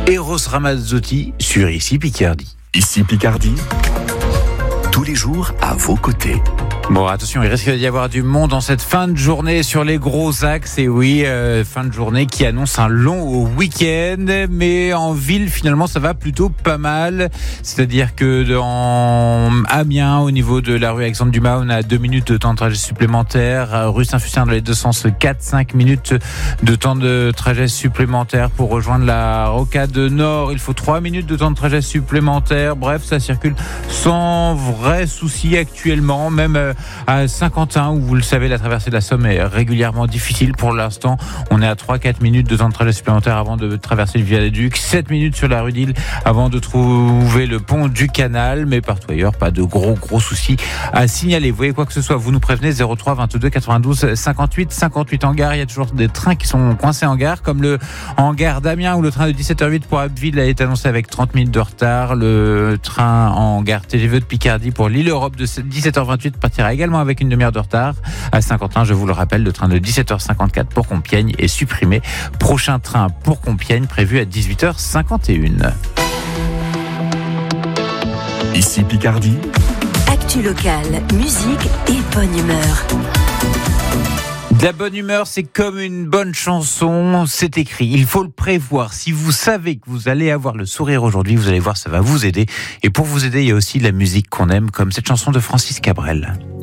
Eros Ramazzotti sur Ici Picardie. Ici Picardie, tous les jours à vos côtés. Bon, attention, il risque d'y avoir du monde en cette fin de journée sur les gros axes. Et oui, fin de journée qui annonce un long week-end. Mais en ville, finalement, ça va plutôt pas mal. C'est-à-dire que dans Amiens, au niveau de la rue Alexandre Dumas, on a 2 minutes de temps de trajet supplémentaire. Rue Saint-Fucien, dans les deux sens, 4-5 minutes de temps de trajet supplémentaire. Pour rejoindre la rocade nord, il faut 3 minutes de temps de trajet supplémentaire. Bref, ça circule sans vrai souci actuellement, même à Saint-Quentin, où vous le savez, la traversée de la Somme est régulièrement difficile. Pour l'instant, on est à 3-4 minutes de temps de trajet supplémentaire avant de traverser le viaduc, 7 minutes sur la rue d'Ille avant de trouver le pont du Canal, mais partout ailleurs, pas de gros soucis à signaler. Vous voyez quoi que ce soit, vous nous prévenez, 03 22 92 58 58 en gare. Il y a toujours des trains qui sont coincés en gare, comme le hangar d'Amiens, où le train de 17h08 pour Abbeville est annoncé avec 30 minutes de retard. Le train en gare TGV de Picardie pour l'Île-Europe de 17h28 partira également avec une demi-heure de retard. À Saint-Quentin, je vous le rappelle, le train de 17h54 pour Compiègne est supprimé. Prochain train pour Compiègne prévu à 18h51. Ici Picardie. Actu locale, musique et bonne humeur. De la bonne humeur, c'est comme une bonne chanson, c'est écrit. Il faut le prévoir. Si vous savez que vous allez avoir le sourire aujourd'hui, vous allez voir, ça va vous aider. Et pour vous aider, il y a aussi la musique qu'on aime, comme cette chanson de Francis Cabrel.